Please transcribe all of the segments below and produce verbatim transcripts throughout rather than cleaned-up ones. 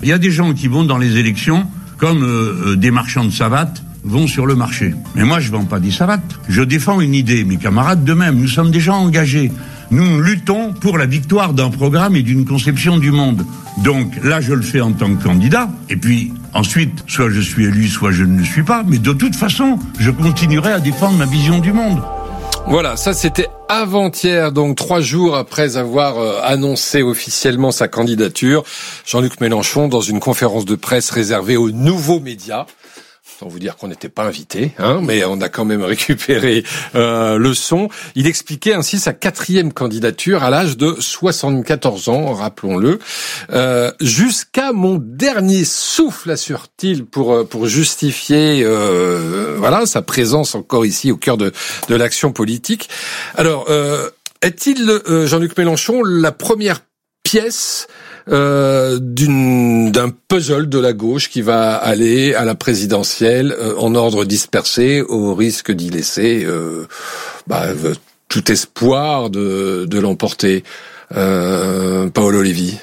Il y a des gens qui vont dans les élections comme euh, des marchands de savates vont sur le marché. Mais moi, je vends pas des savates. Je défends une idée. Mes camarades de même. Nous sommes des gens engagés. Nous luttons pour la victoire d'un programme et d'une conception du monde. Donc là, je le fais en tant que candidat. Et puis ensuite, soit je suis élu, soit je ne le suis pas. Mais de toute façon, je continuerai à défendre ma vision du monde. Voilà, ça c'était avant-hier, donc trois jours après avoir euh, annoncé officiellement sa candidature. Jean-Luc Mélenchon, dans une conférence de presse réservée aux nouveaux médias. Sans vous dire qu'on n'était pas invité, hein, mais on a quand même récupéré euh, le son. Il expliquait ainsi sa quatrième candidature à l'âge de soixante-quatorze ans, rappelons-le. Euh, jusqu'à mon dernier souffle, assure-t-il, pour pour justifier euh, voilà sa présence encore ici au cœur de de l'action politique. Alors, euh, est-il euh, Jean-Luc Mélenchon la première pièce Euh, d'une, d'un puzzle de la gauche qui va aller à la présidentielle euh, en ordre dispersé, au risque d'y laisser euh, bah, tout espoir de, de l'emporter. Euh, Paolo Levi.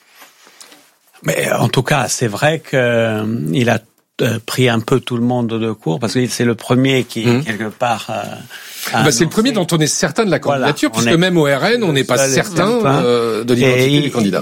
Mais en tout cas, c'est vrai qu'il a pris un peu tout le monde de court, parce que c'est le premier qui, mmh. quelque part... Euh, bah c'est le premier dont on est certain de la candidature, voilà, puisque est, même au R N, on n'est pas certain euh, de l'identité du candidat.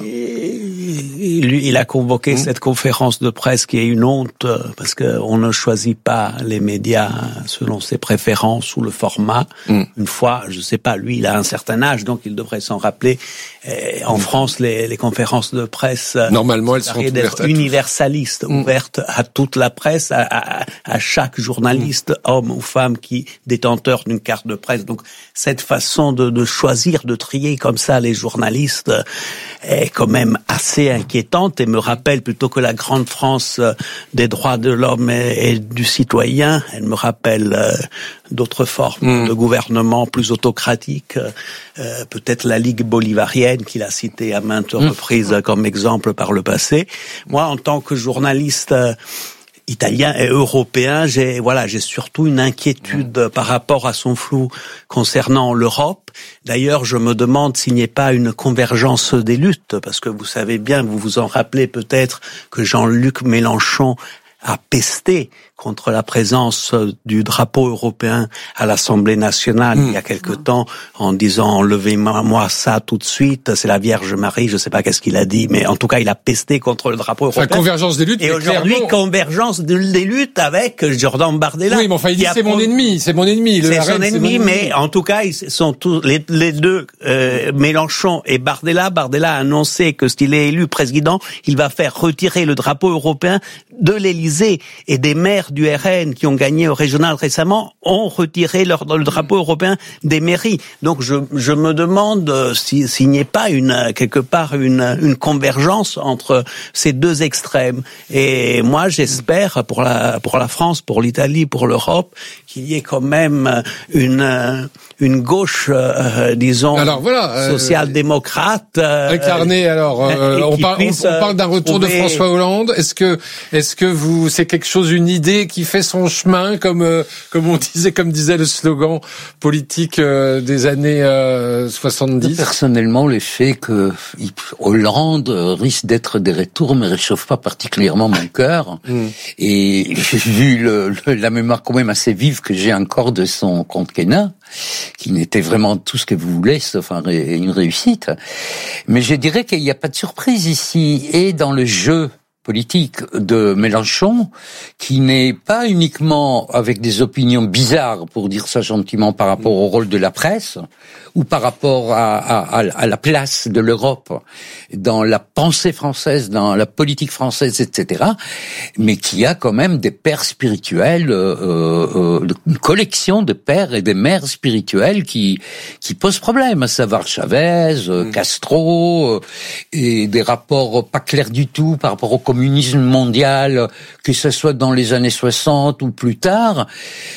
Il, il a convoqué mmh. cette conférence de presse qui est une honte, parce qu'on ne choisit pas les médias selon ses préférences ou le format. Mmh. Une fois, je sais pas, lui, il a un certain âge, donc il devrait s'en rappeler. Et en mmh. France, les, les conférences de presse... Normalement, elles sont ouvertes à universalistes, mmh. ouvertes à toute la presse, à, à, à chaque journaliste, mmh. homme ou femme, qui détenteur d'une carte de presse. Donc, cette façon de, de choisir, de trier comme ça les journalistes est quand même assez inquiétante et me rappelle, plutôt que la grande France des droits de l'homme et, et du citoyen, elle me rappelle euh, d'autres formes mmh. de gouvernement plus autocratiques, euh, peut-être la Ligue bolivarienne qu'il a citée à maintes mmh. reprises comme exemple par le passé. Moi, en tant que journaliste euh, italien et européen, j'ai voilà, j'ai surtout une inquiétude mmh. par rapport à son flou concernant l'Europe. D'ailleurs, je me demande s'il n'y a pas une convergence des luttes, parce que vous savez bien, vous vous en rappelez peut-être, que Jean-Luc Mélenchon a pesté contre la présence du drapeau européen à l'Assemblée nationale mmh. il y a quelque temps, en disant « enlevez-moi ça tout de suite, c'est la Vierge Marie », je sais pas qu'est-ce qu'il a dit, mais en tout cas, il a pesté contre le drapeau européen. Enfin, convergence des luttes, et aujourd'hui, clairement... convergence des luttes avec Jordan Bardella. Oui, mais enfin, il dit « c'est mon ennemi, c'est mon ennemi ». C'est son ennemi, mais en tout cas, ils sont tous les, les deux, euh, Mélenchon et Bardella. Bardella a annoncé que s'il est élu président, il va faire retirer le drapeau européen de l'Élysée, et des maires du R N qui ont gagné au régional récemment ont retiré leur, le drapeau européen des mairies. Donc je, je me demande si, s'il n'y a pas une, quelque part une, une convergence entre ces deux extrêmes. Et moi j'espère pour la, pour la France, pour l'Italie, pour l'Europe, qu'il y ait quand même une, une gauche, euh, disons, alors, voilà, euh, social-démocrate. Euh, incarnée, alors, euh, on, parle, on, on parle d'un retour trouver... de François Hollande. Est-ce que, est-ce que vous, c'est quelque chose, une idée qui fait son chemin, comme, euh, comme on disait, comme disait le slogan politique euh, des années euh, soixante-dix? Personnellement, le fait que Hollande risque d'être des retours me réchauffe pas particulièrement mon cœur. Mm. Et vu le, le, la mémoire quand même assez vive que j'ai encore de son quinquennat, qui n'était vraiment tout ce que vous voulez, sauf une réussite. Mais je dirais qu'il n'y a pas de surprise ici. Et dans le jeu politique de Mélenchon, qui n'est pas uniquement avec des opinions bizarres, pour dire ça gentiment, par rapport au rôle de la presse, ou par rapport à, à, à la place de l'Europe dans la pensée française, dans la politique française, et cetera, mais qui a quand même des pères spirituels, euh, euh, une collection de pères et de mères spirituels qui qui posent problème, à savoir Chavez, euh, Castro, euh, et des rapports pas clairs du tout par rapport au communisme mondial, que ce soit dans les années soixante ou plus tard.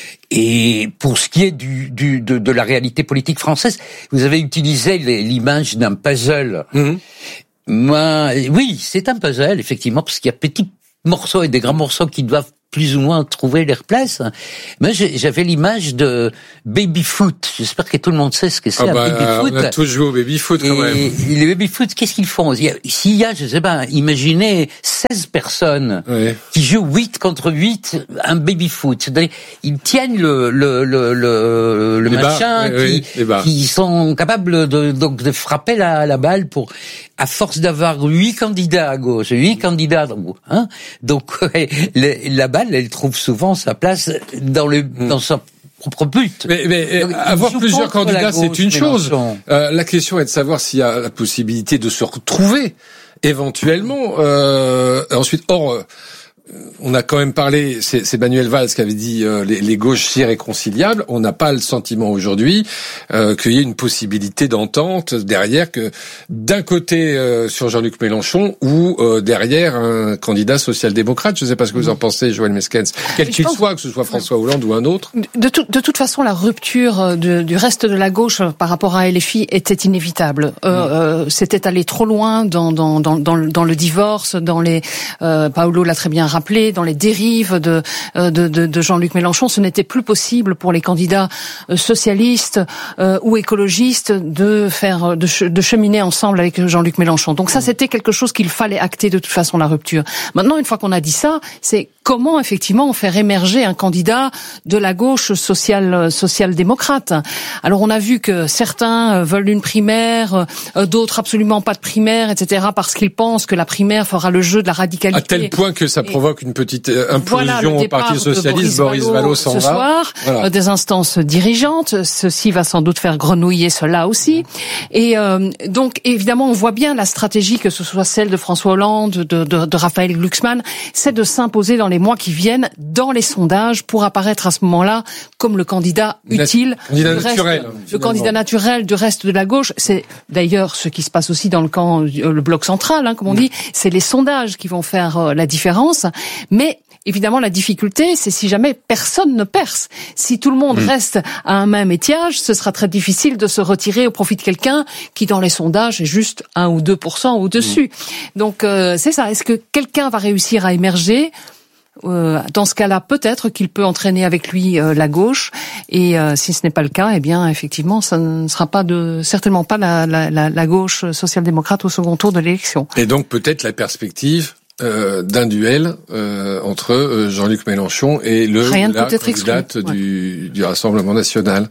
Et pour ce qui est du, du de, de la réalité politique française, vous avez utilisé les, l'image d'un puzzle. Mmh. Moi, oui, c'est un puzzle, effectivement, parce qu'il y a petits morceaux et des grands morceaux qui doivent plus ou moins trouvé leur place. Moi, j'avais l'image de baby-foot. J'espère que tout le monde sait ce que c'est, ah bah, un baby-foot. On a tous joué au baby-foot, quand et même. Les baby-foot, qu'est-ce qu'ils font? S'il y a, je sais pas, imaginez seize personnes oui. qui jouent huit contre huit, un baby-foot. C'est-à-dire, ils tiennent le, le, le, le, le machin, barres, oui, qui, oui, qui sont capables de, donc, de frapper la, la balle pour, à force d'avoir huit candidats à gauche, huit candidats à droite, hein. Donc, la balle, elle trouve souvent sa place dans le, dans sa propre but. Mais, mais donc, avoir plusieurs candidats, c'est une chose. Euh, la question est de savoir s'il y a la possibilité de se retrouver éventuellement. Euh, ensuite, or, euh, on a quand même parlé, c'est, c'est Manuel Valls qui avait dit euh, les, les gauches irréconciliables. On n'a pas le sentiment aujourd'hui euh, qu'il y ait une possibilité d'entente derrière, que d'un côté euh, sur Jean-Luc Mélenchon ou euh, derrière un candidat social-démocrate. Je ne sais pas ce que vous en pensez, Joëlle Meskens. Quel qu'il soit, que ce soit François Hollande ou un autre. De, tout, de toute façon, la rupture de, du reste de la gauche par rapport à L F I était inévitable. Euh, mmh. euh, c'était aller trop loin dans, dans, dans, dans, dans le divorce, dans les. Euh, Paolo l'a très bien rappelé. Dans les dérives de, de, de, de Jean-Luc Mélenchon, ce n'était plus possible pour les candidats socialistes euh, ou écologistes de faire, de, ch- de cheminer ensemble avec Jean-Luc Mélenchon. Donc ça, c'était quelque chose qu'il fallait acter de toute façon, la rupture. Maintenant, une fois qu'on a dit ça, c'est comment effectivement faire émerger un candidat de la gauche sociale, social-démocrate. Alors on a vu que certains veulent une primaire, d'autres absolument pas de primaire, et cetera, parce qu'ils pensent que la primaire fera le jeu de la radicalité. À tel point que ça provoque une petite implosion voilà, au Parti socialiste. Boris Vallaud s'en va. Ce soir, voilà. Des instances dirigeantes. Ceci va sans doute faire grenouiller cela aussi. Et euh, donc, évidemment, on voit bien la stratégie, que ce soit celle de François Hollande, de, de, de Raphaël Glucksmann, c'est de s'imposer dans les mois qui viennent dans les sondages pour apparaître à ce moment-là comme le candidat utile. Candidat naturel. Reste, le candidat naturel du reste de la gauche. C'est d'ailleurs ce qui se passe aussi dans le camp, le bloc central, hein, comme on dit. C'est les sondages qui vont faire euh, la différence. Mais évidemment, la difficulté, c'est si jamais personne ne perce. Si tout le monde mmh. reste à un même étiage, ce sera très difficile de se retirer au profit de quelqu'un qui, dans les sondages, est juste un ou deux pour cent au-dessus. Mmh. Donc, euh, c'est ça. Est-ce que quelqu'un va réussir à émerger ? Euh, dans ce cas-là, peut-être qu'il peut entraîner avec lui euh, la gauche. Et euh, si ce n'est pas le cas, eh bien, effectivement, ça ne sera pas de, certainement pas la, la, la, la gauche social-démocrate au second tour de l'élection. Et donc, peut-être la perspective Euh, d'un duel euh, entre euh, Jean-Luc Mélenchon et le Rien la candidate exclu, du, ouais. du Rassemblement national.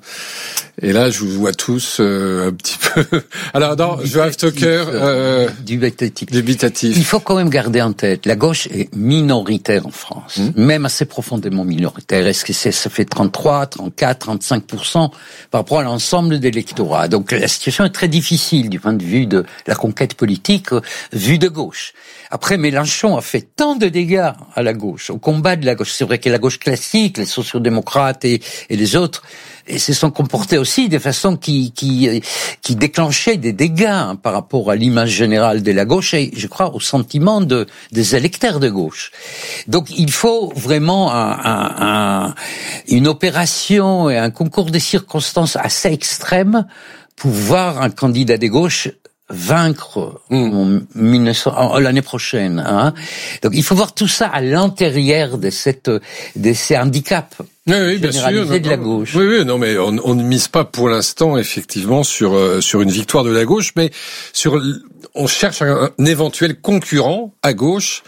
Et là, je vous vois tous euh, un petit peu. Alors, non, Joachim Stocker, euh, dubitatif. dubitatif. Il faut quand même garder en tête, la gauche est minoritaire en France, mmh. même assez profondément minoritaire. Est-ce que c'est, ça fait trente-trois, trente-quatre, trente-cinq pour cent par rapport à l'ensemble de l'électorat. Donc, la situation est très difficile du point de vue de la conquête politique euh, vue de gauche. Après, Mélenchon a fait tant de dégâts à la gauche, au combat de la gauche. C'est vrai que la gauche classique, les sociodémocrates et, et les autres, et se sont comportés aussi de façon qui, qui, qui déclenchait des dégâts hein, par rapport à l'image générale de la gauche et, je crois, au sentiment de, des électeurs de gauche. Donc, il faut vraiment un, un, un, une opération et un concours de circonstances assez extrêmes pour voir un candidat de gauche vaincre mmh. en mille neuf cents, en, l'année prochaine. Hein. Donc il faut voir tout ça à l'intérieur de cette de ces handicaps oui, oui, bien sûr, de la gauche. Oui, oui, non, mais on, on ne mise pas pour l'instant effectivement sur euh, sur une victoire de la gauche, mais sur on cherche un, un éventuel concurrent à gauche.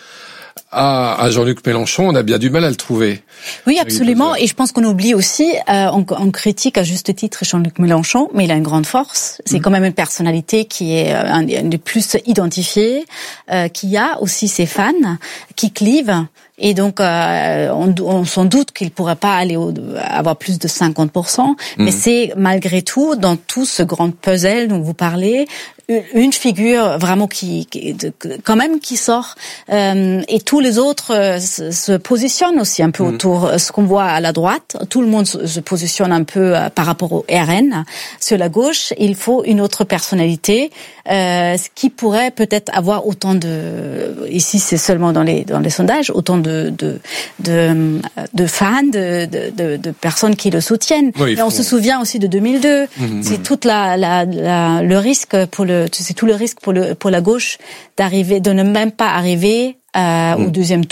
À, à Jean-Luc Mélenchon, on a bien du mal à le trouver. Oui, absolument. Et je pense qu'on oublie aussi, euh, on, on critique à juste titre Jean-Luc Mélenchon, mais il a une grande force. C'est mmh. quand même une personnalité qui est un, un des plus identifiés, euh, qui a aussi ses fans, qui clivent. Et donc, euh, on, on s'en doute qu'il pourrait pas aller au, avoir plus de cinquante pour cent. Mmh. Mais c'est malgré tout, dans tout ce grand puzzle dont vous parlez, une figure vraiment qui, qui quand même qui sort. Euh, et tous les autres euh, se, se positionnent aussi un peu mmh. autour. Ce qu'on voit à la droite, tout le monde se, se positionne un peu euh, par rapport au R N. Sur la gauche, il faut une autre personnalité, euh, ce qui pourrait peut-être avoir autant de. Ici, c'est seulement dans les dans les sondages, autant de De, de, de, de fans, de, de, de personnes qui le soutiennent. Oui, mais on se souvient aussi de deux mille deux. Mmh, c'est mmh. toute la, la, la, le risque pour le, c'est tout le risque pour le, pour la gauche d'arriver, de ne même pas arriver euh, mmh. au deuxième tour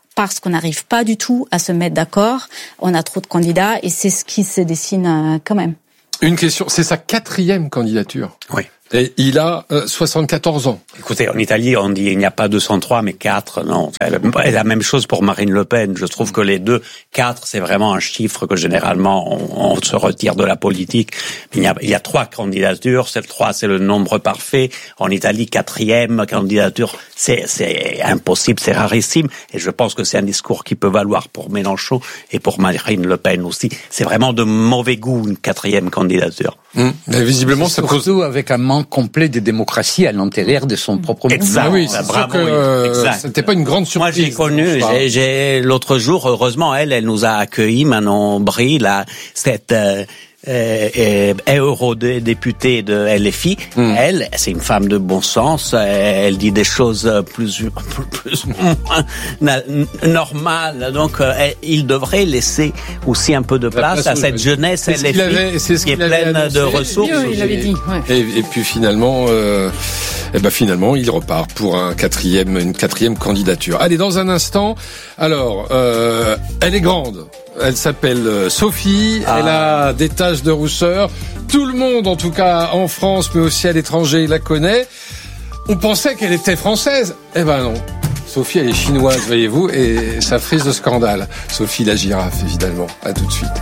parce qu'on n'arrive pas du tout à se mettre d'accord. On a trop de candidats et c'est ce qui se dessine euh, quand même. Une question, c'est sa quatrième candidature. Oui. Et il a euh, soixante-quatorze ans. Écoutez, en Italie, on dit il n'y a pas deux cent trois, mais quatre. Non, c'est la même chose pour Marine Le Pen. Je trouve que les deux, quatre, c'est vraiment un chiffre que généralement on, on se retire de la politique. Il y a, il y a trois candidatures. C'est trois, c'est le nombre parfait. En Italie, quatrième candidature, c'est, c'est impossible, c'est rarissime. Et je pense que c'est un discours qui peut valoir pour Mélenchon et pour Marine Le Pen aussi. C'est vraiment de mauvais goût une quatrième candidature. Mmh. Mais visiblement, c'est ça surtout cause avec un manque complet de démocratie à l'intérieur de son propre mouvement. Exact. Ah oui, c'est Bravo, sûr que euh, exact. c'était pas une grande surprise. Moi, j'ai connu, j'ai, j'ai l'autre jour, heureusement, elle, elle nous a accueillis, Manon Brie, là, cette euh, euh, eurodéputée de L F I. Mm. Elle, c'est une femme de bon sens. Elle dit des choses plus plus moins normales. Donc, elle, il devrait laisser aussi un peu de place à cette jeunesse L F I avait, c'est ce qui est pleine annoncé, de ressources. Oui, il l'avait dit. Ouais. Et, et puis finalement, euh, et ben finalement, il repart pour un quatrième, une quatrième candidature. Allez, dans un instant. Alors, euh, elle est grande. Elle s'appelle Sophie. Ah. Elle a des taches de rousseur. Tout le monde, en tout cas en France, mais aussi à l'étranger, la connaît. On pensait qu'elle était française. Eh ben non. Sophie, elle est chinoise, voyez-vous, et ça frise de scandale. Sophie la girafe, évidemment. À tout de suite.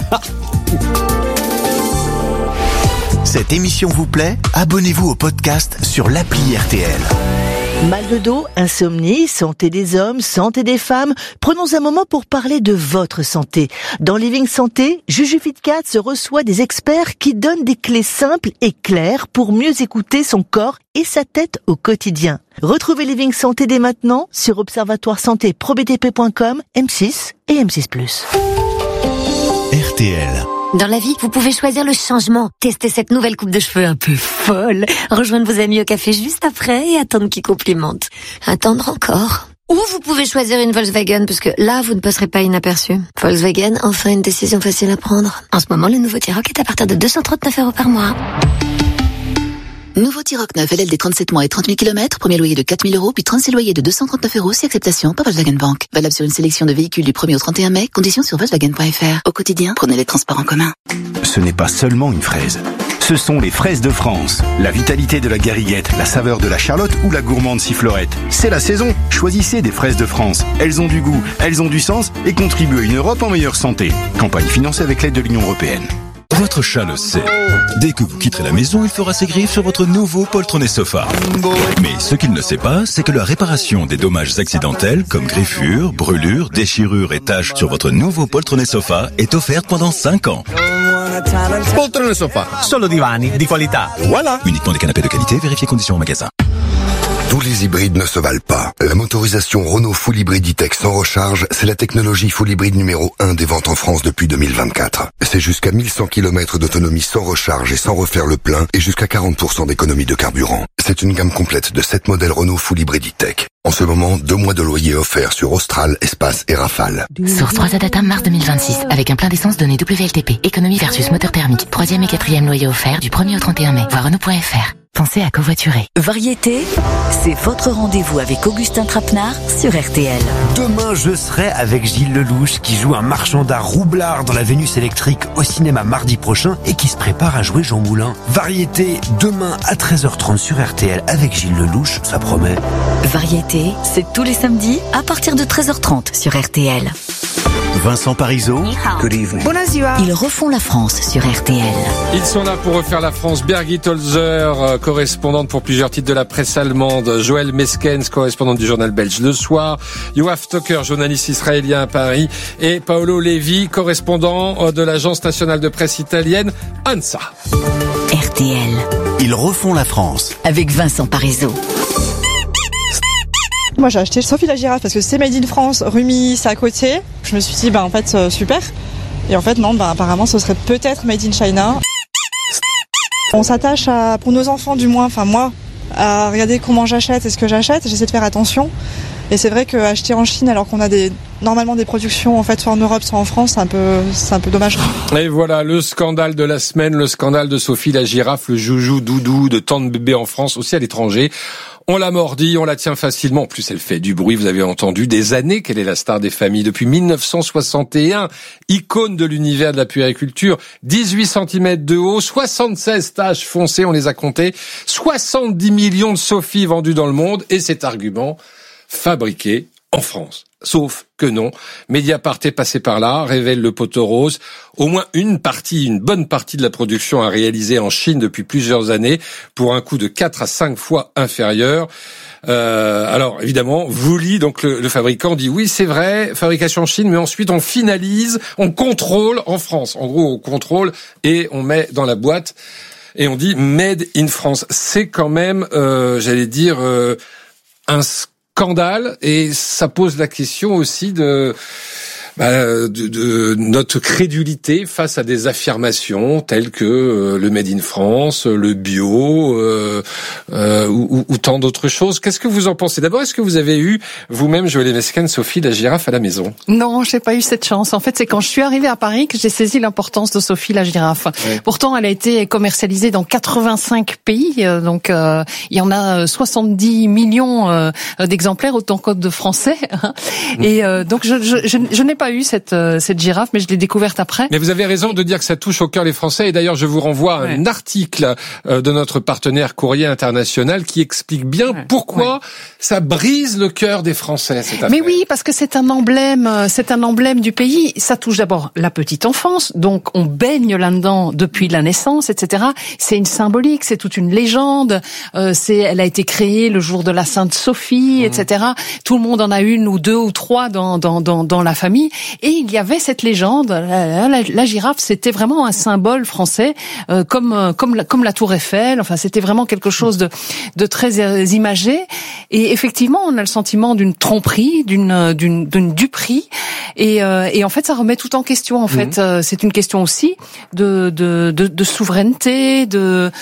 Cette émission vous plaît ? Abonnez-vous au podcast sur l'appli R T L. Mal de dos, insomnie, santé des hommes, santé des femmes. Prenons un moment pour parler de votre santé. Dans Living Santé, Juju Fitcat se reçoit des experts qui donnent des clés simples et claires pour mieux écouter son corps et sa tête au quotidien. Retrouvez Living Santé dès maintenant sur observatoire santé pro b t p point com, M six et M six plus. R T L. Dans la vie, vous pouvez choisir le changement. Testez cette nouvelle coupe de cheveux un peu folle. Rejoindre vos amis au café juste après et attendre qu'ils complimentent. Attendre encore. Ou vous pouvez choisir une Volkswagen, parce que là, vous ne passerez pas inaperçu. Volkswagen, enfin une décision facile à prendre. En ce moment, le nouveau T-Roc est à partir de deux cent trente-neuf euros par mois. Nouveau T-Roc neuf, L L D trente-sept mois et trente mille kilomètres, premier loyer de quatre mille euros, puis trente-six loyers de deux cent trente-neuf euros, si acceptation par Volkswagen Bank. Valable sur une sélection de véhicules du premier au trente et un mai, conditions sur Volkswagen point F R. Au quotidien, prenez les transports en commun. Ce n'est pas seulement une fraise. Ce sont les fraises de France. La vitalité de la gariguette, la saveur de la charlotte ou la gourmande sifflorette. C'est la saison. Choisissez des fraises de France. Elles ont du goût, elles ont du sens et contribuent à une Europe en meilleure santé. Campagne financée avec l'aide de l'Union européenne. Votre chat le sait. Dès que vous quitterez la maison, il fera ses griffes sur votre nouveau poltronné sofa. Mais ce qu'il ne sait pas, c'est que la réparation des dommages accidentels, comme griffures, brûlures, déchirures et taches sur votre nouveau poltronné sofa, est offerte pendant cinq ans. Poltrone sofa, solo divani di qualità. Voilà. Uniquement des canapés de qualité, vérifiez conditions au magasin. Tous les hybrides ne se valent pas. La motorisation Renault Full Hybrid E-Tech sans recharge, c'est la technologie Full Hybrid numéro un des ventes en France depuis deux mille vingt-quatre. C'est jusqu'à mille cent kilomètres d'autonomie sans recharge et sans refaire le plein et jusqu'à quarante pour cent d'économie de carburant. C'est une gamme complète de sept modèles Renault Full Hybrid E-Tech. En ce moment, deux mois de loyer offerts sur Austral, Espace et Rafale. Source trois Adata mars deux mille vingt-six, avec un plein d'essence donné W L T P. Économie versus moteur thermique. Troisième et quatrième loyer offert du premier au trente et un mai. Voir Renault point F R. Pensez à covoiturer. Variété, c'est votre rendez-vous avec Augustin Trapenard sur R T L. Demain, je serai avec Gilles Lelouch qui joue un marchand d'art roublard dans la Vénus électrique au cinéma mardi prochain et qui se prépare à jouer Jean Moulin. Variété, demain à treize heures trente sur R T L avec Gilles Lelouch, ça promet. Variété, c'est tous les samedis à partir de treize heures trente sur R T L. Vincent Parisot, good evening. Ils refont la France sur R T L. Ils sont là pour refaire la France. Birgit Holzer, correspondante pour plusieurs titres de la presse allemande. Joël Meskens, correspondante du journal belge Le Soir. Yoav Toker, journaliste israélien à Paris. Et Paolo Levi, correspondant de l'agence nationale de presse italienne ANSA. R T L. Ils refont la France. Avec Vincent Parisot. Moi j'ai acheté Sophie la girafe parce que c'est made in France, Rumi c'est à côté. Je me suis dit bah en fait euh, super. Et en fait non, bah apparemment ce serait peut-être made in China. On s'attache à, pour nos enfants du moins, enfin moi, à regarder comment j'achète et ce que j'achète. J'essaie de faire attention. Et c'est vrai qu'acheter en Chine alors qu'on a des normalement des productions en fait soit en Europe soit en France, c'est un peu c'est un peu dommage. Et voilà le scandale de la semaine, le scandale de Sophie la girafe, le joujou doudou de tant de bébés en France, aussi à l'étranger. On l'a mordi, on la tient facilement. En plus, elle fait du bruit, vous avez entendu, des années qu'elle est la star des familles. Depuis mille neuf cent soixante et un, icône de l'univers de la puériculture, dix-huit centimètres de haut, soixante-seize taches foncées, on les a comptées, soixante-dix millions de Sophie vendues dans le monde, et cet argument fabriqué en France. Sauf que non, Mediapart est passé par là, révèle le poteau rose. Au moins une partie, une bonne partie de la production a réalisé en Chine depuis plusieurs années, pour un coût de quatre à cinq fois inférieur. Euh, alors évidemment, Woolly, donc le, le fabricant, dit oui, c'est vrai, fabrication en Chine, mais ensuite on finalise, on contrôle en France. En gros, on contrôle et on met dans la boîte et on dit Made in France. C'est quand même, euh, j'allais dire, euh, un scandale, et ça pose la question aussi de, bah, de, de notre crédulité face à des affirmations telles que euh, le Made in France, le bio, euh, euh, ou, ou, ou tant d'autres choses. Qu'est-ce que vous en pensez? D'abord, est-ce que vous avez eu vous-même, Joëlle Mesken, Sophie, la girafe à la maison? Non, j'ai pas eu cette chance. En fait, c'est quand je suis arrivée à Paris que j'ai saisi l'importance de Sophie la girafe. Ouais. Pourtant, elle a été commercialisée dans quatre-vingt-cinq pays, donc euh, il y en a soixante-dix millions euh, d'exemplaires, autant que de Français. Et euh, donc, je, je, je, je n'ai pas eu cette euh, cette girafe, mais je l'ai découverte après. Mais vous avez raison de dire que ça touche au cœur les Français, et d'ailleurs je vous renvoie à ouais. un article euh, de notre partenaire Courrier International qui explique bien ouais. pourquoi ouais. ça brise le cœur des Français, cette affaire. Mais oui, parce que c'est un emblème, c'est un emblème du pays. Ça touche d'abord la petite enfance, donc on baigne là-dedans depuis la naissance, et cetera. C'est une symbolique, c'est toute une légende. Euh, c'est, elle a été créée le jour de la Sainte Sophie, mmh. et cetera. Tout le monde en a une ou deux ou trois dans dans dans, dans la famille. Et il y avait cette légende, la, la, la girafe, c'était vraiment un symbole français, euh, comme comme la, comme la Tour Eiffel. Enfin, c'était vraiment quelque chose de de très euh, imagé. Et effectivement, on a le sentiment d'une tromperie, d'une d'une d'une duperie. Et euh, et en fait, ça remet tout en question. En fait, mmh. euh, c'est une question aussi de de de, de souveraineté, de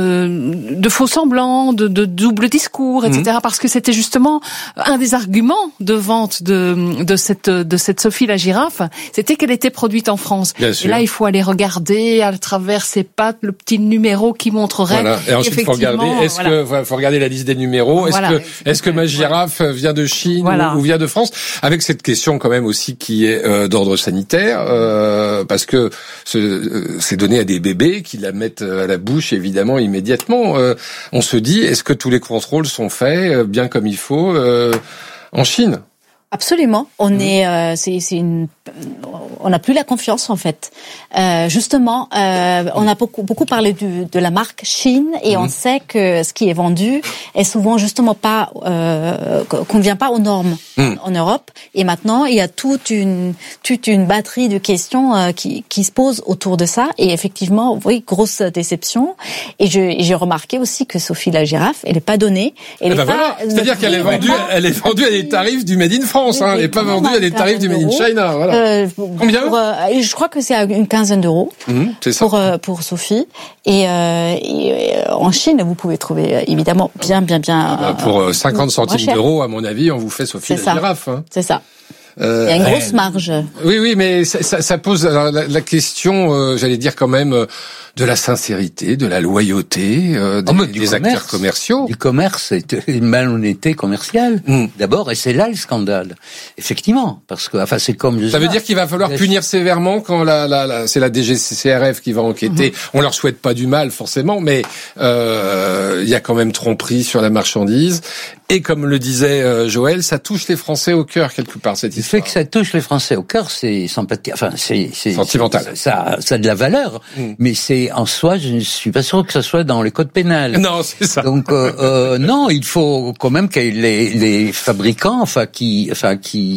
de de faux semblants, de, de double discours, et cetera. Mmh. Parce que c'était justement un des arguments de vente de de cette de cette Sophie la girafe, c'était qu'elle était produite en France. Bien sûr. Et là, il faut aller regarder à travers ses pattes le petit numéro qui montrerait. Voilà. Et ensuite, il faut regarder. Est-ce voilà. que faut regarder la liste des numéros. Est-ce voilà. que est-ce que ma girafe vient de Chine voilà. ou, ou vient de France? Avec cette question quand même aussi qui est euh, d'ordre sanitaire, euh, parce que ce, euh, c'est donné à des bébés qui la mettent à la bouche évidemment immédiatement. Euh, on se dit, est-ce que tous les contrôles sont faits euh, bien comme il faut euh, en Chine? Absolument. On mmh. est, euh, c'est, c'est une, on n'a plus la confiance en fait. Euh, justement, euh, on a beaucoup, beaucoup parlé du, de la marque Chine, et mmh. on sait que ce qui est vendu est souvent justement pas, euh, convient pas aux normes mmh. en Europe. Et maintenant, il y a toute une, toute une batterie de questions euh, qui, qui se posent autour de ça. Et effectivement, oui, grosse déception. Et je, et j'ai remarqué aussi que Sophie la girafe, elle est pas donnée. Elle eh ben est voilà. pas, C'est-à-dire qu'elle est vendue, pas... elle est vendue à des tarifs du Made in France. Hein, elle n'est pas vendue à des tarifs du Made in China. Voilà. Euh, Combien pour, euh, Je crois que c'est à une quinzaine d'euros mmh, c'est ça. pour euh, pour Sophie. Et, euh, et euh, en Chine, vous pouvez trouver euh, évidemment bien bien bien. Ah bah, pour euh, cinquante centimes d'euros, à mon avis, on vous fait Sophie c'est la ça. girafe. Hein. C'est ça. Euh, Il y a une grosse marge. Oui, oui, mais ça, ça, ça pose la, la question, euh, j'allais dire quand même, euh, de la sincérité, de la loyauté euh, des, oh, des commerce, acteurs commerciaux. Du commerce, une malhonnêteté commerciale, mm. d'abord, et c'est là le scandale. Effectivement, parce que, enfin, c'est comme... Ça veut dire qu'il va falloir punir sévèrement quand la, la, la, c'est la D G C R F qui va enquêter. Mm-hmm. On leur souhaite pas du mal, forcément, mais euh, il y a quand même tromperie sur la marchandise. Et comme le disait euh, Joël, ça touche les Français au cœur, quelque part, cette histoire. Le fait que ça touche les Français au cœur, c'est sympathique, enfin, c'est... c'est sentimental. Ça, ça a de la valeur, mm. mais c'est en soi, je ne suis pas sûr que ça soit dans les codes pénals. Non, c'est ça. Donc euh, euh, non, il faut quand même que les, les fabricants, enfin qui, enfin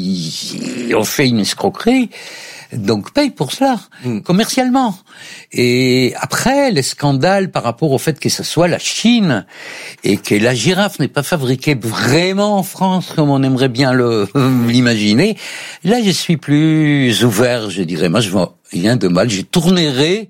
qui ont fait une escroquerie, donc payent pour cela, mm. commercialement. Et après, les scandales par rapport au fait que ce soit la Chine et que la girafe n'est pas fabriquée vraiment en France comme on aimerait bien le l'imaginer, là je suis plus ouvert, je dirais. Moi je vois rien de mal, je tournerai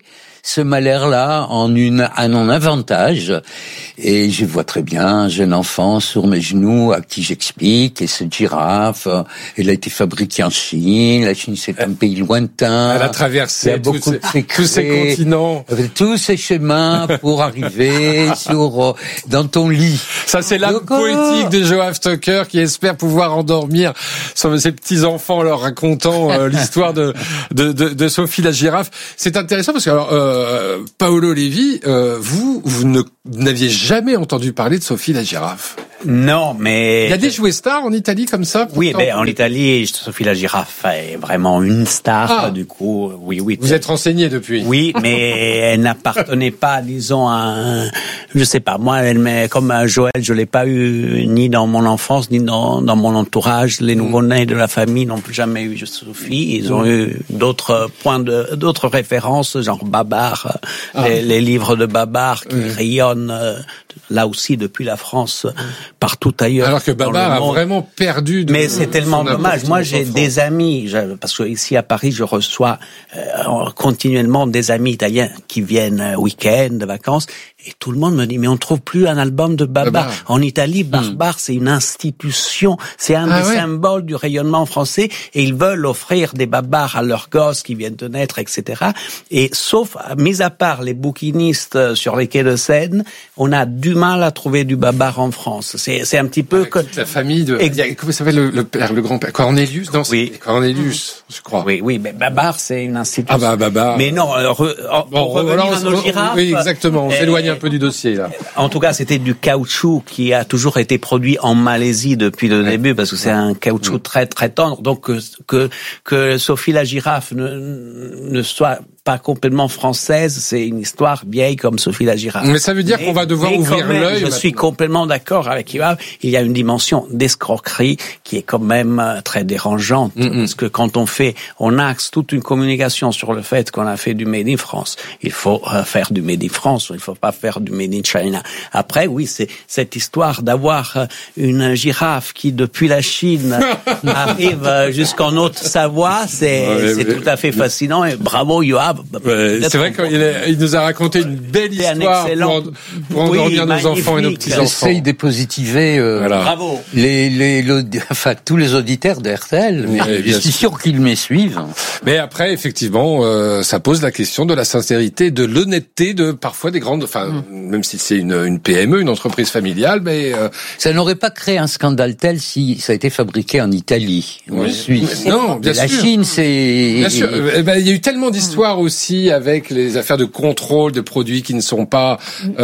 ce malheur-là en une, en un avantage. Et je vois très bien un jeune enfant sur mes genoux à qui j'explique, et cette girafe, elle a été fabriquée en Chine, la Chine c'est un pays lointain. Elle a traversé tous ces, ces tous ces continents. Tous ces chemins pour arriver sur, dans ton lit. Ça c'est l'âme poétique de Joaf Tucker qui espère pouvoir endormir ses petits-enfants en leur racontant euh, l'histoire de, de, de, de Sophie la girafe. C'est intéressant parce que alors, euh, Paolo Levi, euh, vous, vous ne, n'aviez jamais entendu parler de Sophie la girafe. Non, mais... Il y a des jouets stars en Italie comme ça? Oui, mais en Italie, Sophie la girafe est vraiment une star, ah. du coup, oui, oui. Vous êtes renseigné depuis? Oui, mais elle n'appartenait pas, disons, à un, je sais pas, moi, elle m'est, comme un Joël, je l'ai pas eu ni dans mon enfance, ni dans, dans mon entourage. Les nouveau-nés de la famille n'ont plus jamais eu Sophie. Ils ont eu d'autres points de, d'autres références, genre Babar, ah. les, les livres de Babar qui mmh. rayonnent, là aussi, depuis la France, partout ailleurs. Alors que Babar a vraiment perdu de... Mais c'est tellement dommage. Moi, j'ai des amis, parce que ici à Paris, je reçois euh, continuellement des amis italiens qui viennent week-end, de vacances, et tout le monde me dit, mais on trouve plus un album de Babar. Babar. En Italie, Babar, mmh. c'est une institution, c'est un ah des ouais. symboles du rayonnement français, et ils veulent offrir des Babars à leurs gosses qui viennent de naître, et cetera. Et sauf, mis à part les bouquinistes sur les quais de Seine, on a du mal à trouver du Babar en France. C'est, c'est un petit peu Avec que... toute la famille de... Exact. Comment s'appelle le, le père, le grand-père? Cornelius? Non, oui. Cornelius, je crois. Oui, oui, mais Babar, c'est une institution. Ah bah, Babar. Mais non, euh, re, bon, revenir à nos girafes. Oui, exactement. On euh, s'éloigne un peu du dossier, là. En tout cas, c'était du caoutchouc qui a toujours été produit en Malaisie depuis le ouais. début, parce que c'est un caoutchouc ouais. très, très tendre. Donc, que, que, que Sophie la girafe ne, ne soit pas complètement française, c'est une histoire vieille comme Sophie la girafe. Mais ça veut dire mais, qu'on va devoir ouvrir même, l'œil. Je maintenant. suis complètement d'accord avec Yves. Il y a une dimension d'escroquerie qui est quand même très dérangeante. Mm-hmm. Parce que quand on fait, on axe toute une communication sur le fait qu'on a fait du Made in France. Il faut euh, faire du Made in France, il faut pas faire du Made in China. Après, oui, c'est cette histoire d'avoir une girafe qui, depuis la Chine, arrive jusqu'en Haute-Savoie, c'est, ouais, c'est mais, tout à fait fascinant et bravo Yoav. Ouais, c'est vrai qu'il il nous a raconté une belle histoire pour, pour endormir oui, nos enfants et nos petits-enfants. J'essaye de positiver euh, voilà. Bravo. Les, les, enfin, tous les auditeurs d'R T L. Oui, je suis sûr qu'ils me suivent. Mais après, effectivement, euh, ça pose la question de la sincérité, de l'honnêteté de parfois des grandes... Enfin, mm. même si c'est une, une P M E, une entreprise familiale, mais... Euh... Ça n'aurait pas créé un scandale tel si ça a été fabriqué en Italie ou oui. en Suisse. Non, bien la sûr. La Chine, c'est... Bien sûr. Eh ben, il y a eu tellement d'histoires aussi avec les affaires de contrôle de produits qui ne sont pas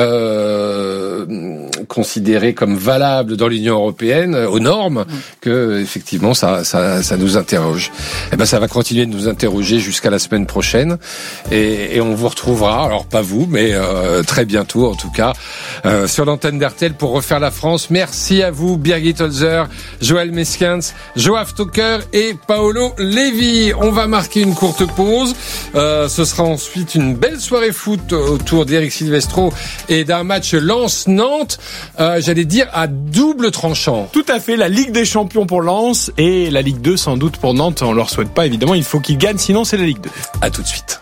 euh, considérés comme valables dans l'Union européenne, aux normes, que effectivement ça, ça, ça nous interroge. Eh ben, ça va continuer de nous interroger jusqu'à la semaine prochaine, et, et on vous retrouvera. Alors pas vous, mais euh, très bientôt en tout cas euh, sur l'antenne d'R T L pour refaire la France. Merci à vous, Birgit Holzer, Joël Meskens, Joaf Tucker et Paolo Levi. On va marquer une courte pause. Euh, ce sera ensuite une belle soirée foot autour d'Éric Silvestro et d'un match Lens-Nantes, euh, j'allais dire à double tranchant. Tout à fait, la Ligue des Champions pour Lens et la Ligue deux sans doute pour Nantes. On leur souhaite pas évidemment, il faut qu'ils gagnent, sinon c'est la Ligue deux. À tout de suite.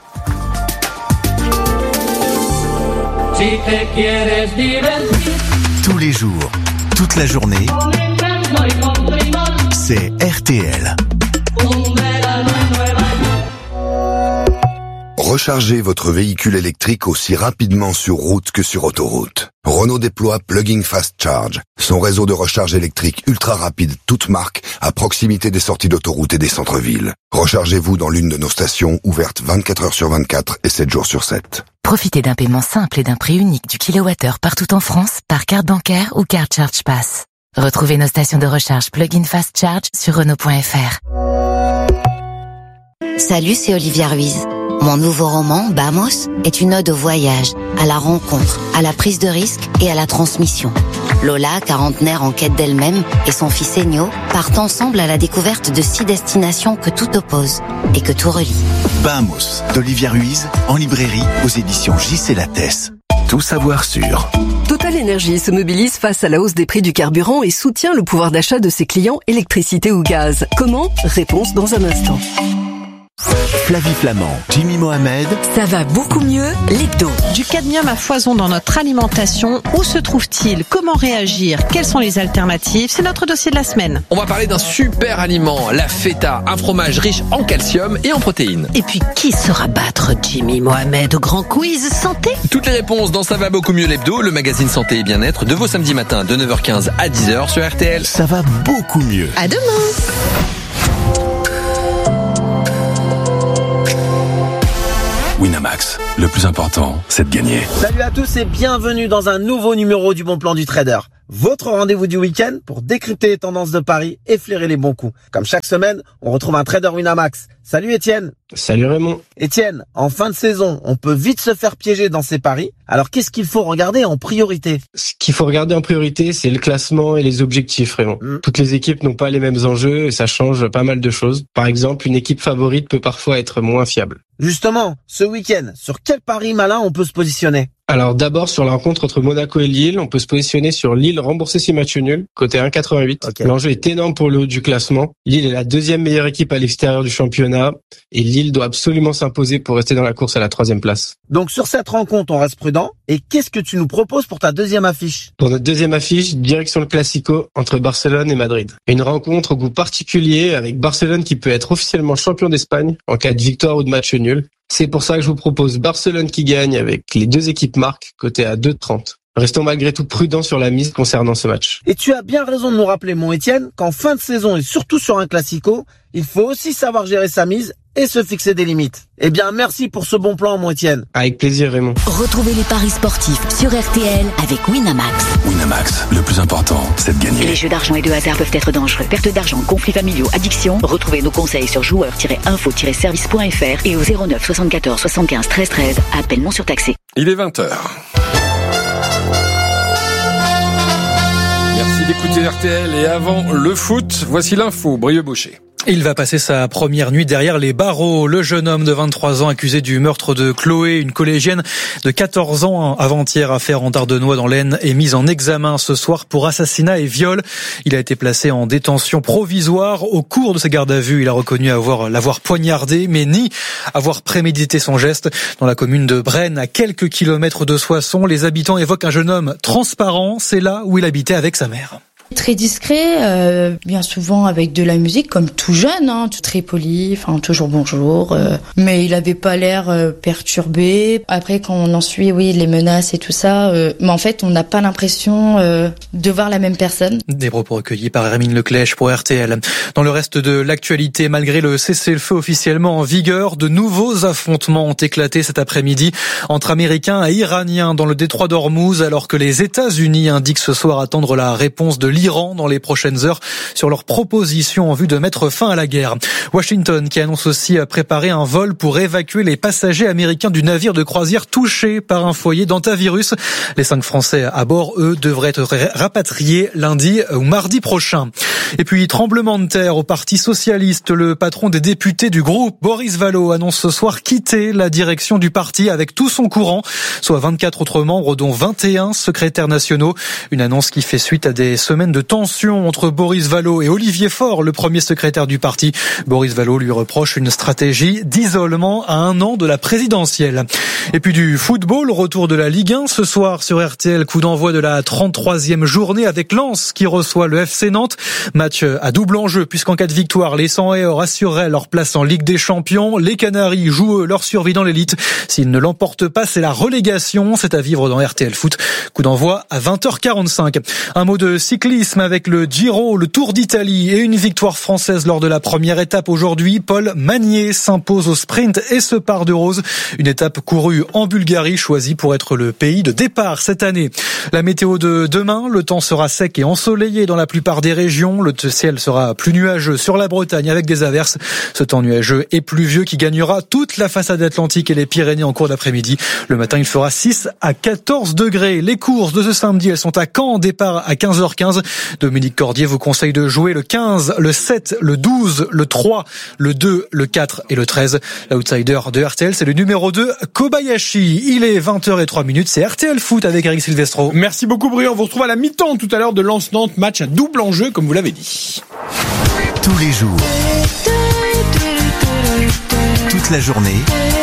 Tous les jours, toute la journée, c'est R T L. Rechargez votre véhicule électrique aussi rapidement sur route que sur autoroute. Renault déploie Plug-in Fast Charge, son réseau de recharge électrique ultra rapide, toute marque, à proximité des sorties d'autoroute et des centres-villes. Rechargez-vous dans l'une de nos stations ouvertes vingt-quatre heures sur vingt-quatre et sept jours sur sept. Profitez d'un paiement simple et d'un prix unique du kilowattheure partout en France par carte bancaire ou carte Charge Pass. Retrouvez nos stations de recharge Plug-in Fast Charge sur Renault point F R. Salut, c'est Olivia Ruiz. Mon nouveau roman, Bamos, est une ode au voyage, à la rencontre, à la prise de risque et à la transmission. Lola, quarantenaire en quête d'elle-même, et son fils Ennio partent ensemble à la découverte de six destinations que tout oppose et que tout relie. Bamos, d'Olivia Ruiz, en librairie aux éditions J C Lattès. Tout savoir sur. Total Energy se mobilise face à la hausse des prix du carburant et soutient le pouvoir d'achat de ses clients électricité ou gaz. Comment ? Réponse dans un instant. Flavie Flamand, Jimmy Mohamed. Ça va beaucoup mieux, l'hebdo. Du cadmium à foison dans notre alimentation, où se trouve-t-il? Comment réagir? Quelles sont les alternatives? C'est notre dossier de la semaine. On va parler d'un super aliment, la feta, un fromage riche en calcium et en protéines. Et puis, qui saura battre Jimmy Mohamed au grand quiz santé? Toutes les réponses dans Ça va beaucoup mieux l'hebdo, le magazine santé et bien-être de vos samedis matins de neuf heures quinze à dix heures sur R T L. Ça va beaucoup mieux. À demain. Winamax, le plus important, c'est de gagner. Salut à tous et bienvenue dans un nouveau numéro du Bon Plan du Trader. Votre rendez-vous du week-end pour décrypter les tendances de Paris et flairer les bons coups. Comme chaque semaine, on retrouve un trader Winamax. Salut Étienne. Salut Raymond. Étienne, en fin de saison, on peut vite se faire piéger dans ces paris. Alors qu'est-ce qu'il faut regarder en priorité? Ce qu'il faut regarder en priorité, c'est le classement et les objectifs, Raymond. Mmh. Toutes les équipes n'ont pas les mêmes enjeux et ça change pas mal de choses. Par exemple, une équipe favorite peut parfois être moins fiable. Justement, ce week-end, sur quel pari malin on peut se positionner? Alors d'abord sur la rencontre entre Monaco et Lille, on peut se positionner sur Lille rembourser ses matchs nuls, côté un virgule quatre-vingt-huit. Okay. L'enjeu est énorme pour le haut du classement. Lille est la deuxième meilleure équipe à l'extérieur du championnat et Lille doit absolument s'imposer pour rester dans la course à la troisième place. Donc sur cette rencontre, on reste prudent. Et qu'est-ce que tu nous proposes pour ta deuxième affiche? Pour notre deuxième affiche, direction le Classico entre Barcelone et Madrid. Une rencontre au goût particulier avec Barcelone qui peut être officiellement champion d'Espagne en cas de victoire ou de match nul. C'est pour ça que je vous propose Barcelone qui gagne avec les deux équipes marques, coté à deux virgule trente. Restons malgré tout prudents sur la mise concernant ce match. Et tu as bien raison de nous rappeler, mon Étienne, qu'en fin de saison et surtout sur un Classico, il faut aussi savoir gérer sa mise et se fixer des limites. Eh bien, merci pour ce bon plan, mon Étienne. Avec plaisir, Raymond. Retrouvez les paris sportifs sur R T L avec Winamax. Winamax, le plus important, c'est de gagner. Les jeux d'argent et de hasard peuvent être dangereux. Perte d'argent, conflits familiaux, addiction. Retrouvez nos conseils sur joueurs tiret info tiret service point f r et au zéro neuf soixante-quatorze soixante-quinze treize treize. Appel non surtaxé. Il est vingt heures. Merci d'écouter R T L et avant le foot, voici l'info, Brieux Baucher. Il va passer sa première nuit derrière les barreaux. Le jeune homme de vingt-trois ans accusé du meurtre de Chloé, une collégienne de quatorze ans avant-hier, affaire en Ardenois dans l'Aisne, est mis en examen ce soir pour assassinat et viol. Il a été placé en détention provisoire. Au cours de sa garde à vue, il a reconnu avoir l'avoir poignardé, mais ni avoir prémédité son geste. Dans la commune de Braine, à quelques kilomètres de Soissons, les habitants évoquent un jeune homme transparent. C'est là où il habitait avec sa mère. Très discret, euh, bien souvent avec de la musique, comme tout jeune, hein, très poli, enfin toujours bonjour. Euh, mais il avait pas l'air euh, perturbé. Après, quand on en suit, oui, les menaces et tout ça, euh, mais en fait, on n'a pas l'impression euh, de voir la même personne. Des propos recueillis par Hermine Leclèche pour R T L. Dans le reste de l'actualité, malgré le cessez-le-feu officiellement en vigueur, de nouveaux affrontements ont éclaté cet après-midi entre Américains et Iraniens dans le détroit d'Ormuz, alors que les États-Unis indiquent ce soir attendre la réponse de l'Iran dans les prochaines heures sur leur proposition en vue de mettre fin à la guerre. Washington qui annonce aussi préparer un vol pour évacuer les passagers américains du navire de croisière touché par un foyer d'hantavirus. Les cinq Français à bord, eux, devraient être rapatriés lundi ou mardi prochain. Et puis, tremblement de terre au Parti socialiste. Le patron des députés du groupe, Boris Vallaud, annonce ce soir quitter la direction du parti avec tout son courant, soit vingt-quatre autres membres, dont vingt et un secrétaires nationaux. Une annonce qui fait suite à des semaines de tension entre Boris Vallaud et Olivier Faure, le premier secrétaire du parti. Boris Vallaud lui reproche une stratégie d'isolement à un an de la présidentielle. Et puis du football, retour de la Ligue un ce soir sur R T L, coup d'envoi de la trente-troisième journée avec Lens qui reçoit le F C Nantes. Match à double enjeu puisqu'en cas de victoire, les cent et or assureraient leur place en Ligue des Champions. Les Canaries jouent leur survie dans l'élite. S'ils ne l'emportent pas, c'est la relégation. C'est à vivre dans R T L Foot. Coup d'envoi à vingt heures quarante-cinq. Un mot de cyclisme avec le Giro, le Tour d'Italie et une victoire française lors de la première étape aujourd'hui. Paul Magnier s'impose au sprint et se part de rose. Une étape courue en Bulgarie, choisie pour être le pays de départ cette année. La météo de demain, le temps sera sec et ensoleillé dans la plupart des régions. Le ciel sera plus nuageux sur la Bretagne avec des averses. Ce temps nuageux et pluvieux qui gagnera toute la façade atlantique et les Pyrénées en cours d'après-midi. Le matin, il fera six à quatorze degrés. Les courses de ce samedi, elles sont à Caen, départ à quinze heures quinze. Dominique Cordier vous conseille de jouer le quinze, le sept, le douze, le trois, le deux, le quatre et le treize. L'outsider de R T L, c'est le numéro deux, Kobayashi. Il est vingt heures zéro trois, c'est R T L Foot avec Eric Silvestro. Merci beaucoup Briand, on vous retrouve à la mi-temps tout à l'heure de Lens-Nantes, match à double enjeu comme vous l'avez dit. Tous les jours, toute la journée,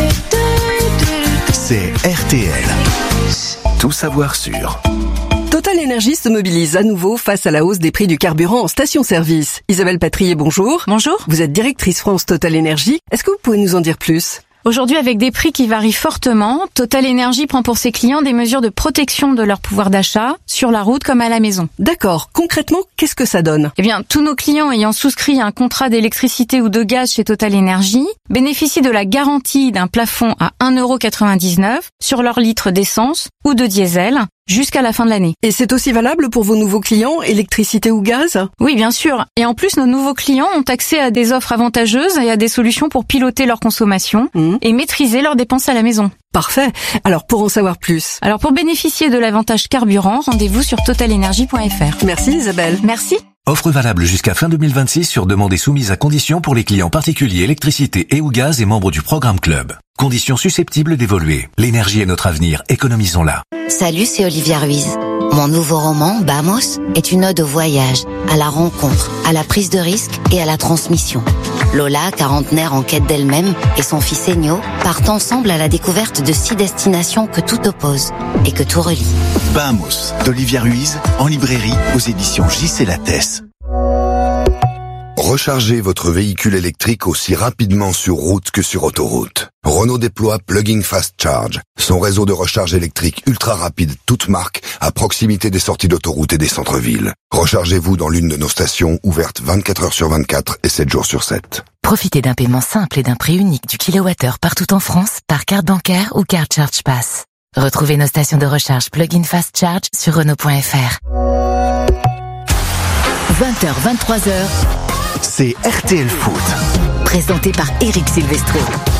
c'est R T L. Tout savoir sûr. Total Énergie se mobilise à nouveau face à la hausse des prix du carburant en station-service. Isabelle Patrier, bonjour. Bonjour. Vous êtes directrice France Total Énergie. Est-ce que vous pouvez nous en dire plus ? Aujourd'hui, avec des prix qui varient fortement, Total Énergie prend pour ses clients des mesures de protection de leur pouvoir d'achat, sur la route comme à la maison. D'accord. Concrètement, qu'est-ce que ça donne ? Eh bien, tous nos clients ayant souscrit un contrat d'électricité ou de gaz chez Total Énergie bénéficient de la garantie d'un plafond à un euro quatre-vingt-dix-neuf sur leur litre d'essence ou de diesel jusqu'à la fin de l'année. Et c'est aussi valable pour vos nouveaux clients, électricité ou gaz ? Oui, bien sûr. Et en plus, nos nouveaux clients ont accès à des offres avantageuses et à des solutions pour piloter leur consommation mmh. et maîtriser leurs dépenses à la maison. Parfait. Alors, pour en savoir plus. Alors, pour bénéficier de l'avantage carburant, rendez-vous sur total énergie point f r. Merci Isabelle. Merci. Offre valable jusqu'à fin deux mille vingt-six sur demande et soumise à conditions pour les clients particuliers électricité et ou gaz et membres du programme Club. Conditions susceptibles d'évoluer. L'énergie est notre avenir, économisons-la. Salut, c'est Olivia Ruiz. Mon nouveau roman, Bamos, est une ode au voyage, à la rencontre, à la prise de risque et à la transmission. Lola, quarantenaire en quête d'elle-même, et son fils Ennio partent ensemble à la découverte de six destinations que tout oppose et que tout relie. Bamos, d'Olivia Ruiz, en librairie aux éditions J C Lattès. Rechargez votre véhicule électrique aussi rapidement sur route que sur autoroute. Renault déploie Plug-in Fast Charge, son réseau de recharge électrique ultra rapide toute marque à proximité des sorties d'autoroute et des centres-villes. Rechargez-vous dans l'une de nos stations ouvertes vingt-quatre heures sur vingt-quatre et sept jours sur sept. Profitez d'un paiement simple et d'un prix unique du kilowattheure partout en France par carte bancaire ou carte Charge Pass. Retrouvez nos stations de recharge Plug-in Fast Charge sur Renault point f r. vingt heures, vingt-trois heures. C'est R T L Foot. Présenté par Eric Silvestro.